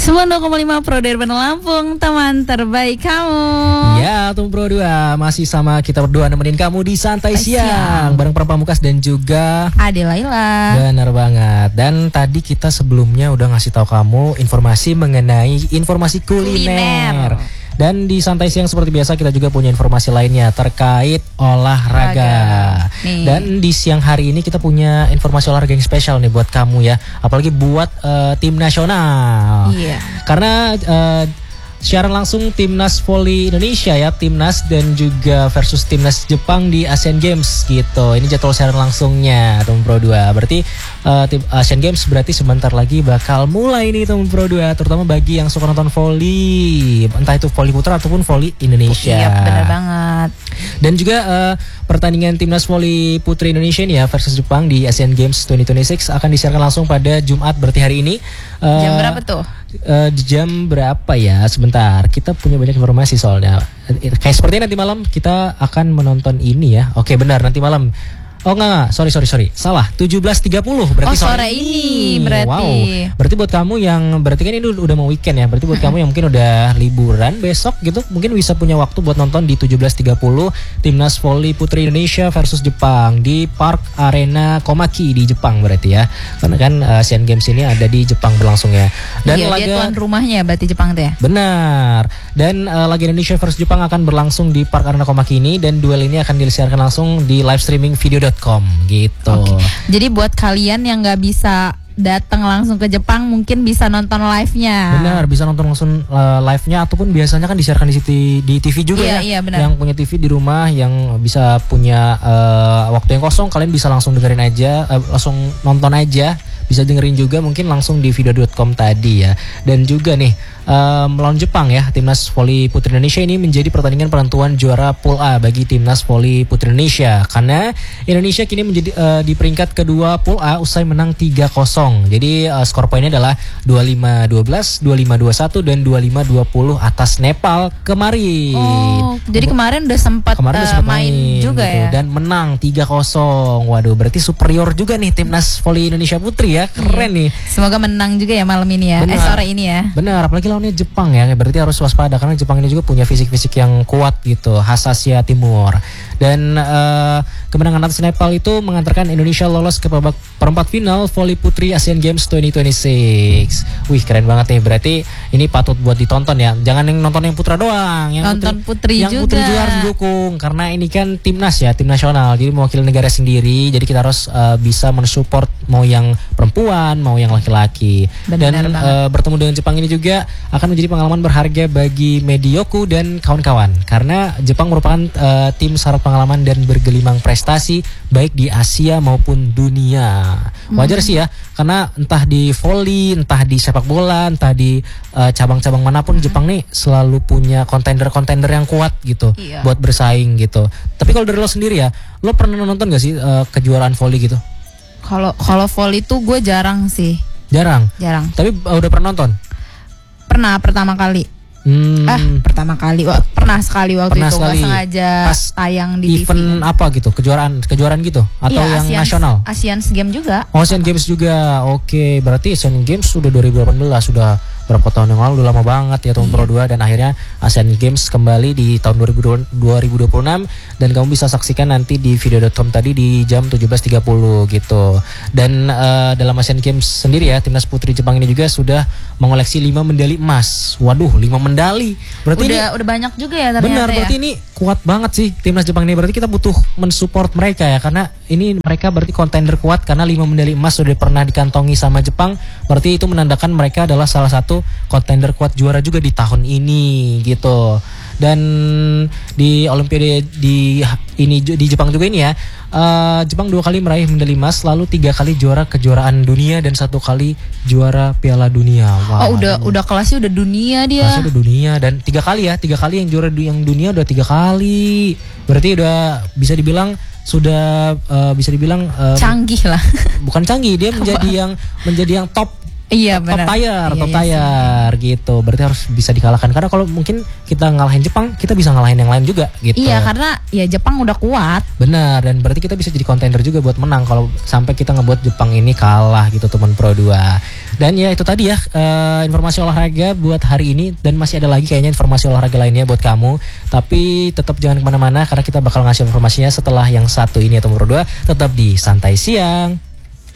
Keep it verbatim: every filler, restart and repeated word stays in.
sembilan puluh dua koma lima Pro Derban Lampung, teman terbaik kamu. Ya, Tum Pro dua masih sama kita berdua nemenin kamu di Santai Siang, Siang. Bareng Pra Pamungkas dan juga Ade Laila. Benar banget. Dan tadi kita sebelumnya udah ngasih tahu kamu informasi mengenai informasi kuliner. kuliner. Dan di Santai Siang seperti biasa kita juga punya informasi lainnya terkait olahraga. Dan di siang hari ini kita punya informasi olahraga yang spesial nih buat kamu ya. Apalagi buat uh, tim nasional. Iya. Karena uh, siaran langsung timnas voli Indonesia ya, timnas dan juga versus timnas Jepang di Asian Games gitu. Ini jadwal siaran langsungnya Tum Pro dua. Berarti uh, tim Asian Games berarti sebentar lagi bakal mulai nih Tum Pro dua, terutama bagi yang suka nonton voli, entah itu voli putra ataupun voli Indonesia. Iya, benar banget. Dan juga uh, pertandingan timnas voli putri Indonesia nih ya versus Jepang di Asian Games dua ribu dua puluh enam akan disiarkan langsung pada Jumat berarti hari ini. Uh, Jam berapa tuh? Uh, di jam berapa ya? Sebentar, kita punya banyak informasi soalnya. Kayak sepertinya nanti malam kita akan menonton ini ya. Oke, benar, nanti malam. Oh enggak, enggak, sorry sorry sorry, salah. tujuh belas tiga puluh berarti oh, sore, sore ini. Berarti. Wow. Berarti buat kamu yang berarti kan ini udah mau weekend ya. Berarti buat kamu yang mungkin udah liburan besok gitu, mungkin bisa punya waktu buat nonton di tujuh belas tiga puluh timnas voli putri Indonesia versus Jepang di Park Arena Komaki di Jepang berarti ya. Karena kan uh, Asian Games ini ada di Jepang berlangsung ya. Dan iya, laga dia tuan rumahnya berarti Jepang tuh ya. Benar. Dan uh, laga Indonesia versus Jepang akan berlangsung di Park Arena Komaki ini, dan duel ini akan disiarkan langsung di live streaming video dot com gitu. Okay. Jadi buat kalian yang nggak bisa datang langsung ke Jepang, mungkin bisa nonton live-nya. Benar, bisa nonton langsung uh, live-nya, ataupun biasanya kan disiarkan di, di T V juga iya, ya. Iya, benar. Yang punya T V di rumah, yang bisa punya uh, waktu yang kosong, kalian bisa langsung dengerin aja, uh, langsung nonton aja. Bisa dengerin juga mungkin langsung di video dot com tadi ya. Dan juga nih um, melawan Jepang ya, timnas voli putri Indonesia ini menjadi pertandingan penentuan juara Pool A bagi timnas voli putri Indonesia, karena Indonesia kini menjadi uh, di peringkat kedua Pool A usai menang tiga kosong. Jadi uh, skor poinnya adalah dua puluh lima dua belas, dua puluh lima dua puluh satu dan dua puluh lima dua puluh atas Nepal kemarin. Oh, jadi kemarin udah sempat uh, main, main juga gitu, ya. Dan menang tiga kosong. Waduh, berarti superior juga nih timnas voli Indonesia putri ya. Keren nih. Semoga menang juga ya malam ini ya. Benar. Eh sore ini ya. Benar, apalagi lawannya Jepang ya. Berarti harus waspada karena Jepang ini juga punya fisik-fisik yang kuat gitu, khas Asia Timur. Dan uh, kemenangan atas Nepal itu mengantarkan Indonesia lolos ke babak perempat final voli putri Asian Games dua ribu dua puluh enam. Wih, keren banget nih. Berarti ini patut buat ditonton ya. Jangan yang nonton yang putra doang, yang nonton putri, putri yang juga. Yang putri juga harus didukung karena ini kan timnas ya, tim nasional. Jadi mewakili negara sendiri. Jadi kita harus uh, bisa mensupport mau yang perempuan, mau yang laki-laki. Dan uh, bertemu dengan Jepang ini juga akan menjadi pengalaman berharga bagi Medioku dan kawan-kawan, karena Jepang merupakan uh, tim syarat pengalaman dan bergelimang prestasi baik di Asia maupun dunia. Wajar hmm. sih ya, karena entah di voli, entah di sepak bola, entah di uh, cabang-cabang manapun hmm. Jepang nih selalu punya kontender-kontender yang kuat gitu, iya. buat bersaing gitu. Tapi kalau dari lo sendiri ya, lo pernah nonton gak sih uh, kejuaraan voli gitu? Kalau kalau voli tuh gue jarang sih. Jarang. Jarang. Tapi uh, udah pernah nonton? Pernah, pertama kali. Hmm. Ah, pertama kali. Wah, pernah sekali waktu pernah itu sekali. Gak sengaja pas tayang di event T V. Apa gitu? Kejuaraan kejuaraan gitu atau iya, yang Asian, nasional? Asian Games juga. Oh, Asian Games juga. Oke, berarti Asian Games sudah dua ribu delapan belas, sudah berapa tahun yang lalu, udah lama banget ya tahun Pro dua, dan akhirnya Asian Games kembali di tahun dua ribu dua puluh enam, dan kamu bisa saksikan nanti di video dot com tadi di jam tujuh belas tiga puluh gitu. Dan uh, dalam Asian Games sendiri ya, timnas putri Jepang ini juga sudah mengoleksi lima medali emas. Waduh, lima medali. Berarti udah ini, udah banyak juga ya ternyata. Benar, berarti ya? ini kuat banget sih timnas Jepang ini. Berarti kita butuh mensupport mereka ya, karena ini mereka berarti kontender kuat karena lima medali emas sudah pernah dikantongi sama Jepang. Berarti itu menandakan mereka adalah salah satu kontender kuat juara juga di tahun ini gitu. Dan di Olimpiade di ini di Jepang juga ini ya, uh, Jepang dua kali meraih medali emas, lalu tiga kali juara kejuaraan dunia dan satu kali juara Piala Dunia. Wah, oh udah aduh. udah kelasnya udah dunia dia. Kelasnya udah dunia, dan tiga kali ya, tiga kali yang juara yang dunia udah tiga kali. Berarti udah bisa dibilang sudah uh, bisa dibilang um, canggih lah. Bukan canggih, dia menjadi yang menjadi yang top Iya top benar. tier, Iya, top iya tier gitu. Berarti harus bisa dikalahkan. Karena kalau mungkin kita ngalahin Jepang, kita bisa ngalahin yang lain juga gitu. Iya, karena ya Jepang udah kuat. Benar, dan berarti kita bisa jadi contender juga buat menang kalau sampai kita ngebuat Jepang ini kalah gitu teman Pro dua. Dan ya itu tadi ya uh, informasi olahraga buat hari ini, dan masih ada lagi kayaknya informasi olahraga lainnya buat kamu. Tapi tetap jangan kemana-mana karena kita bakal ngasih informasinya setelah yang satu ini ya teman Pro dua. Tetap di Santai Siang.